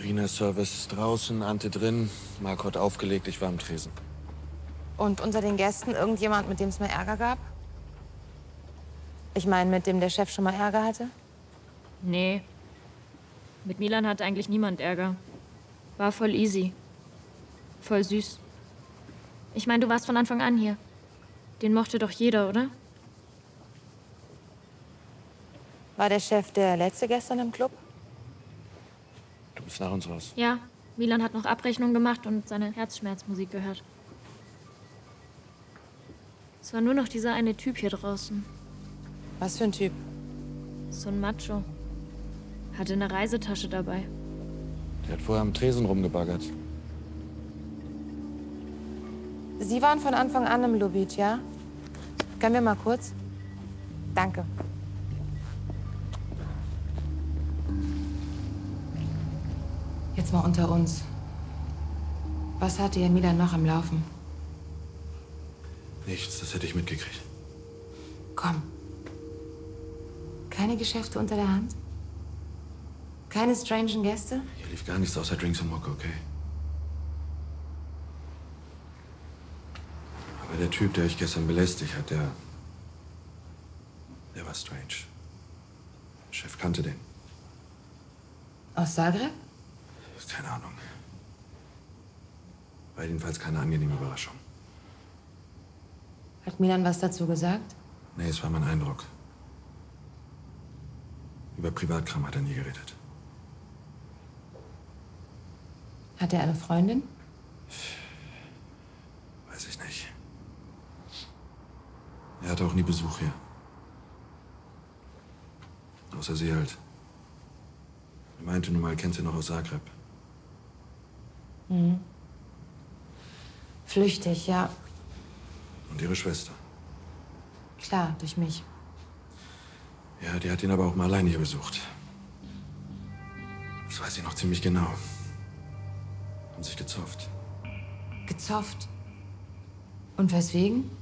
Dienerservice draußen, Ante drin. Marco hat aufgelegt, ich war am Tresen. Und unter den Gästen irgendjemand, mit dem es mal Ärger gab? Ich meine, mit dem der Chef schon mal Ärger hatte? Nee. Mit Milan hat eigentlich niemand Ärger. War voll easy. Voll süß. Ich meine, du warst von Anfang an hier. Den mochte doch jeder, oder? War der Chef der Letzte gestern im Club? Du bist nach uns raus. Ja. Milan hat noch Abrechnung gemacht und seine Herzschmerzmusik gehört. Es war nur noch dieser eine Typ hier draußen. Was für ein Typ? So ein Macho. Hatte eine Reisetasche dabei. Der hat vorher am Tresen rumgebaggert. Sie waren von Anfang an im Lubitsch, ja? Können wir mal kurz? Danke. Jetzt mal unter uns. Was hatte Ihr Milan noch am Laufen? Nichts, das hätte ich mitgekriegt. Komm. Keine Geschäfte unter der Hand? Keine strangen Gäste? Hier lief gar nichts außer Drinks und Mucke, okay? Aber der Typ, der euch gestern belästigt hat, der war strange. Der Chef kannte den. Aus Zagreb? Keine Ahnung. War jedenfalls keine angenehme Überraschung. Hat Milan was dazu gesagt? Nee, es war mein Eindruck. Über Privatkram hat er nie geredet. Hat er eine Freundin? Weiß ich nicht. Er hatte auch nie Besuch hier. Außer sie halt. Er meinte nun mal, kennt sie noch aus Zagreb. Mhm. Flüchtig, ja. Und ihre Schwester. Klar, durch mich. Ja, die hat ihn aber auch mal alleine hier besucht. Das weiß ich noch ziemlich genau. Haben sich gezofft. Gezofft. Und weswegen?